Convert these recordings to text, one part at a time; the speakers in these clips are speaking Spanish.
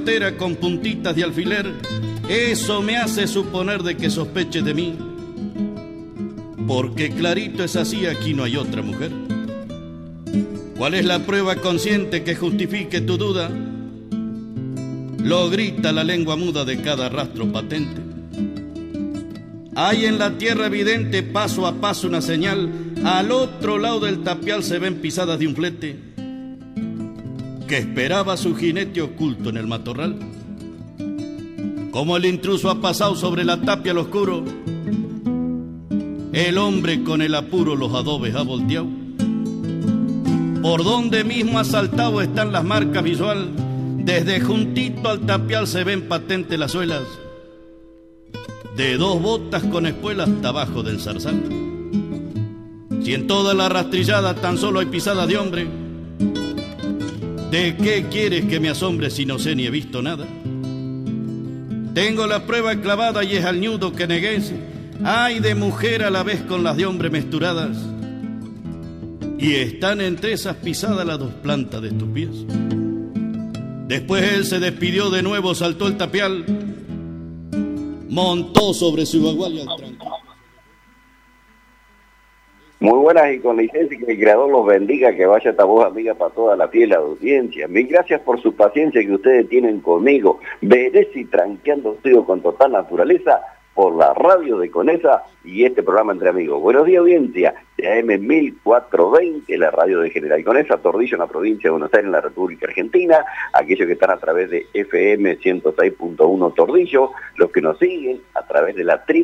certera con puntitas de alfiler, eso me hace suponer de que sospeches de mí. Porque clarito es así, aquí no hay otra mujer. ¿Cuál es la prueba consciente que justifique tu duda? Lo grita la lengua muda de cada rastro patente. Hay en la tierra evidente, paso a paso una señal. Al otro lado del tapial se ven pisadas de un flete que esperaba a su jinete oculto en el matorral. Como el intruso ha pasado sobre la tapia al oscuro, el hombre con el apuro los adobes ha volteado. Por donde mismo ha saltado están las marcas visual. Desde juntito al tapial se ven patentes las suelas de 2 botas con espuelas hasta abajo del zarzal. Si en toda la rastrillada tan solo hay pisadas de hombre, ¿de qué quieres que me asombre si no sé ni he visto nada? Tengo la prueba clavada y es al ñudo que negues. Hay de mujer a la vez con las de hombre mesturadas, y están entre esas pisadas las 2 plantas de tus pies. Después él se despidió de nuevo, saltó el tapial, montó sobre su bagual y al tranco. Muy buenas y con licencia, que el Creador los bendiga, que vaya esta voz amiga para toda la fiel audiencia. Mil gracias por su paciencia que ustedes tienen conmigo. Veré si tranqueando sigo con total naturaleza por la radio de Conesa y este programa Entre Amigos. Buenos días, audiencia de AM 1420, la radio de General Conesa, Tordillo, en la provincia de Buenos Aires, en la República Argentina, aquellos que están a través de FM 106.1 Tordillo, los que nos siguen a través de la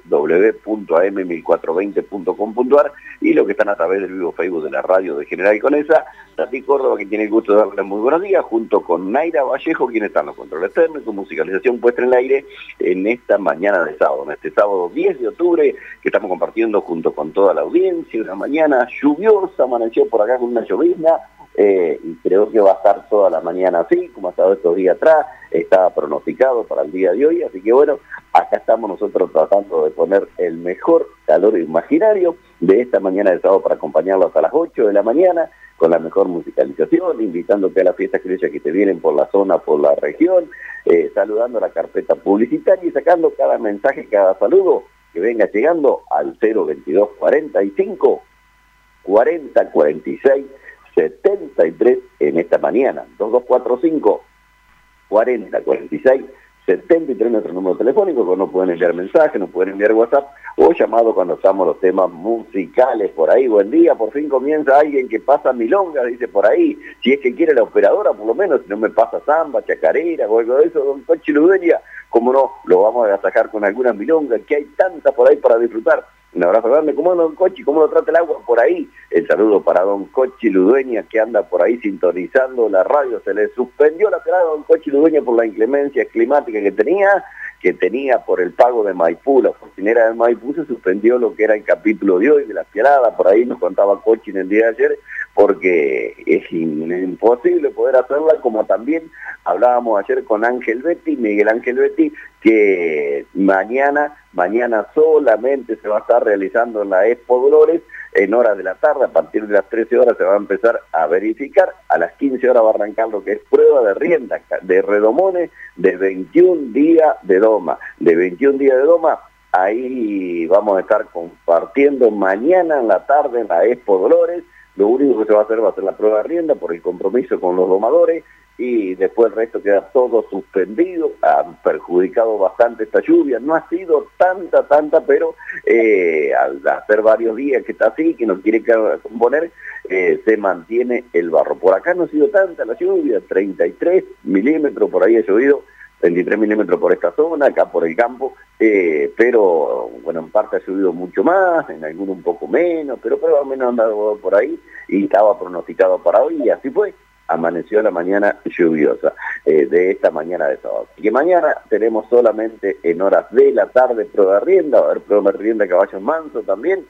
www.am1420.com.ar y los que están a través del vivo Facebook de la radio de General Conesa. Tati Córdoba, que tiene el gusto de darles muy buenos días, junto con Naira Vallejo, quienes están en los controles técnicos, con musicalización puesta en el aire en esta mañana de sábado, en este sábado 10 de octubre, que estamos compartiendo junto con toda la audiencia. Una mañana lluviosa, amaneció por acá con una llovizna, y creo que va a estar toda la mañana así, como ha estado estos días atrás, estaba pronosticado para el día de hoy, así que bueno, acá estamos nosotros tratando de poner el mejor calor imaginario de esta mañana de sábado para acompañarlo hasta las 8 de la mañana, con la mejor musicalización, invitándote a las fiestas criollas que te vienen por la zona, por la región, saludando a la carpeta publicitaria y sacando cada mensaje, cada saludo que venga llegando al 022 45 40 46 73 en esta mañana. 2245 40 46 73 nuestro número telefónico, que nos pueden enviar mensajes, nos pueden enviar WhatsApp o llamado cuando estamos los temas musicales por ahí. Buen día, por fin comienza alguien que pasa milonga, dice por ahí, si es que quiere la operadora, por lo menos, si no me pasa samba, chacarera o algo de eso, don Cochi Ludueña, como no, lo vamos a agasajar con algunas milongas, que hay tantas por ahí para disfrutar. Un abrazo grande. ¿Cómo anda don Cochi? ¿Cómo lo trata el agua por ahí? El saludo para don Cochi Ludueña, que anda por ahí sintonizando la radio. Se le suspendió la pelada a don Cochi Ludueña por la inclemencia climática que tenía por el pago de Maipú. La oficinera de Maipú se suspendió lo que era el capítulo de hoy de la fialada. Por ahí nos contaba Cochi en el día de ayer, porque es imposible poder hacerla, como también hablábamos ayer con Miguel Ángel Betti, que mañana solamente se va a estar realizando en la Expo Dolores en horas de la tarde. A partir de las 13 horas se va a empezar a verificar, a las 15 horas va a arrancar lo que es prueba de rienda de redomones de 21 días de doma. Ahí vamos a estar compartiendo mañana en la tarde en la Expo Dolores. Lo único que se va a hacer la prueba de rienda por el compromiso con los domadores, y después el resto queda todo suspendido. Han perjudicado bastante esta lluvia, no ha sido tanta, pero al hacer varios días que está así, que no quiere componer, se mantiene el barro. Por acá no ha sido tanta la lluvia, 33 milímetros por ahí ha llovido, 23 milímetros por esta zona, acá por el campo, pero bueno, en parte ha llovido mucho más, en algunos un poco menos, pero al menos ha andado por ahí y estaba pronosticado para hoy, y así fue. Amaneció la mañana lluviosa de esta mañana de sábado. Y que mañana tenemos solamente en horas de la tarde prueba de rienda, va a haber prueba de rienda de caballos mansos también,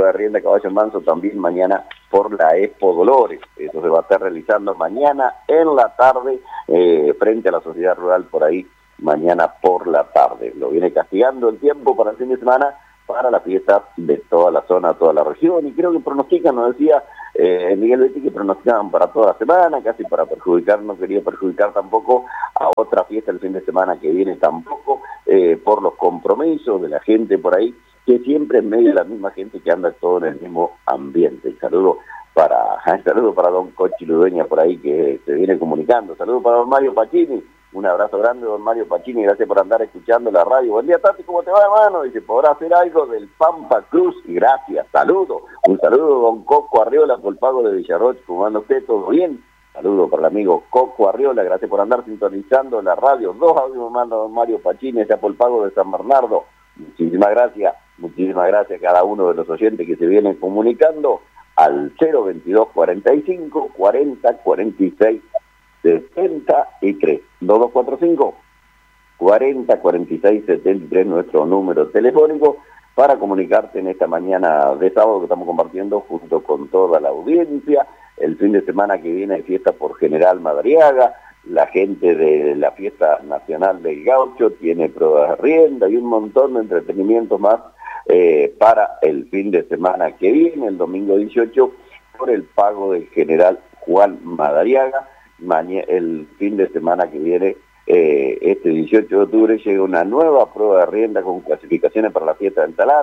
mañana por la Expo Dolores. Eso se va a estar realizando mañana en la tarde frente a la Sociedad Rural por ahí, mañana por la tarde. Lo viene castigando el tiempo para el fin de semana, para la fiesta de toda la zona, toda la región, y creo que pronostican, nos decía Miguel Betti, que pronosticaban para toda la semana, casi para perjudicar, no quería perjudicar tampoco a otra fiesta el fin de semana que viene tampoco, por los compromisos de la gente por ahí, que siempre en medio de la misma gente que anda todo en el mismo ambiente. Saludo para don Cochi Ludueña por ahí que se viene comunicando. Saludo para don Mario Pacini. Un abrazo grande, don Mario Pacini, gracias por andar escuchando la radio. Buen día, Tati, ¿cómo te va, hermano? Dice, ¿podrá hacer algo del Pampa Cruz? Y gracias, saludo. Un saludo, don Coco Arriola, por el pago de Villarroch. ¿Cómo anda usted? ¿Todo bien? Saludo para el amigo Coco Arriola, gracias por andar sintonizando la radio. 2 audios me manda don Mario Pacini, ya por el pago de San Bernardo. Muchísimas gracias a cada uno de los oyentes que se vienen comunicando al 022 45 40 46 73 2245 40 46 73, nuestro número telefónico para comunicarte en esta mañana de sábado que estamos compartiendo junto con toda la audiencia. El fin de semana que viene hay fiesta por General Madariaga, la gente de la Fiesta Nacional del Gaucho tiene pruebas de rienda y un montón de entretenimientos más para el fin de semana que viene, el domingo 18, por el pago del General Juan Madariaga. El fin de semana que viene, este 18 de octubre, llega una nueva prueba de rienda con clasificaciones para la fiesta del Talar,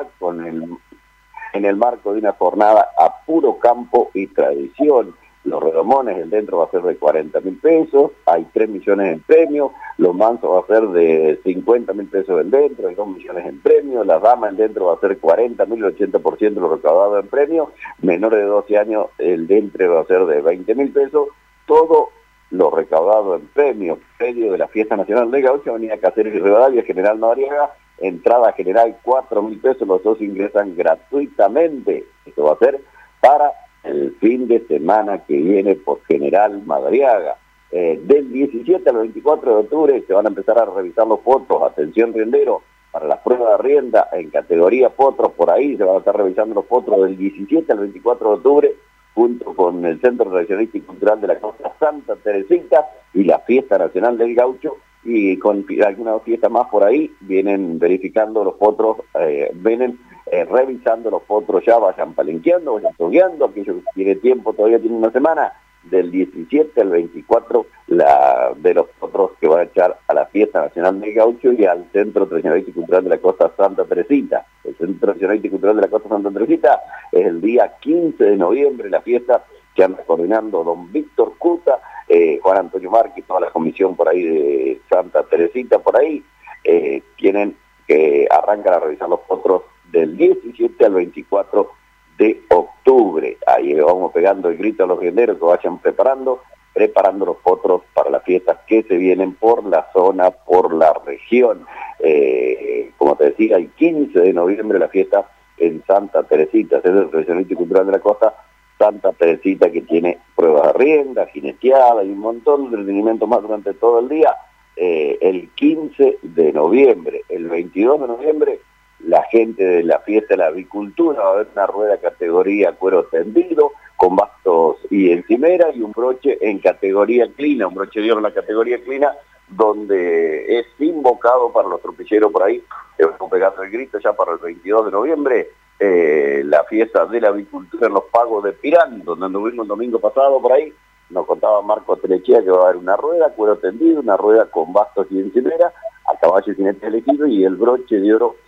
en el marco de una jornada a puro campo y tradición. Los redomones, el dentro va a ser de 40.000 pesos, hay 3 millones en premio, los mansos va a ser de 50.000 pesos el dentro, hay 2 millones en premio, las damas el dentro va a ser 40.000, el 80% de lo recaudado en premio, menores de 12 años el dentro va a ser de 20.000 pesos, todo lo recaudado en premio, predio de la Fiesta Nacional de Gaucho, Avenida Caseros y Rivadavia, General Madariaga, entrada general 4.000 pesos, los dos ingresan gratuitamente. Esto va a ser para el fin de semana que viene por General Madariaga. Del 17 al 24 de octubre se van a empezar a revisar los potros, atención riendero, para las pruebas de rienda en categoría potros, por ahí se van a estar revisando los potros del 17 al 24 de octubre, junto con el Centro Tradicionalista y Cultural de la Costa Santa Teresita y la Fiesta Nacional del Gaucho, y con algunas fiestas más por ahí, vienen verificando los potros, revisando los potros ya, vayan palenqueando, vayan togueando, aquellos que tienen tiempo, todavía tienen una semana, del 17 al 24, de los potros que van a echar a la Fiesta Nacional del Gaucho y al Centro Tradicionalista y Cultural de la Costa Santa Teresita. El Centro Tradicionalista y Cultural de la Costa Santa Teresita es el día 15 de noviembre, la fiesta que anda coordinando don Víctor Cuta, Juan Antonio Márquez, toda la comisión por ahí de Santa Teresita, por ahí, tienen que arrancar a revisar los potros del 17 al 24 de octubre. Ahí vamos pegando el grito a los rienderos que vayan preparando los potros para las fiestas que se vienen por la zona, por la región. Como te decía, el 15 de noviembre la fiesta en Santa Teresita, Centro Tradicionalista y Cultural de la Costa Santa Teresita, que tiene pruebas de rienda, jineteada y un montón de entretenimientos más durante todo el día. El 15 de noviembre, el 22 de noviembre, la gente de la fiesta de la avicultura va a ver una rueda categoría cuero tendido, con bastos y encimera, y un broche en categoría clina, un broche de oro en la categoría clina, donde es invocado para los tropilleros por ahí, estamos pegando el grito ya para el 22 de noviembre, la fiesta de la avicultura en los pagos de Pirán, donde anduvimos el domingo pasado por ahí. Nos contaba Marco Telechea que va a haber una rueda, cuero tendido, una rueda con bastos y encimera, a caballo y jinete elegido, y el broche de oro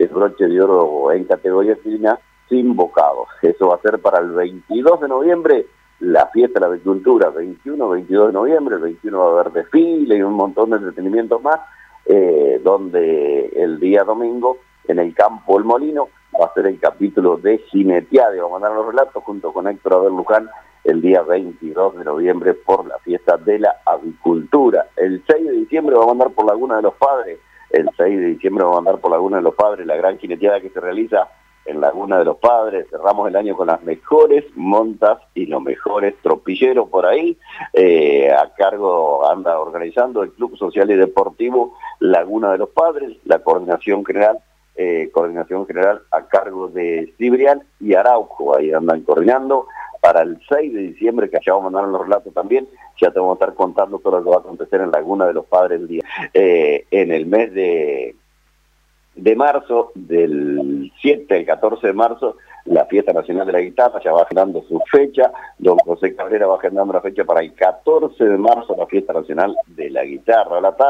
en categoría fina invocado. Eso va a ser para el 22 de noviembre, la fiesta de la avicultura, 21, 22 de noviembre, el 21 va a haber desfile y un montón de entretenimientos más, donde el día domingo, en el campo El Molino, va a ser el capítulo de jineteada, y vamos a dar los relatos junto con Héctor Abel Luján, el día 22 de noviembre por la fiesta de la avicultura. El 6 de diciembre vamos a andar por Laguna de los Padres, la gran jineteada que se realiza en Laguna de los Padres. Cerramos el año con las mejores montas y los mejores tropilleros por ahí. A cargo anda organizando el Club Social y Deportivo Laguna de los Padres, la coordinación general a cargo de Cibrián y Araujo. Ahí andan coordinando. Para el 6 de diciembre, que allá vamos a mandar los relatos también, ya te vamos a estar contando todo lo que va a acontecer en Laguna de los Padres el día. En el mes de marzo, del 7 al 14 de marzo, la Fiesta Nacional de la Guitarra ya va agendando su fecha. Don José Cabrera va agendando la fecha para el 14 de marzo, la Fiesta Nacional de la Guitarra.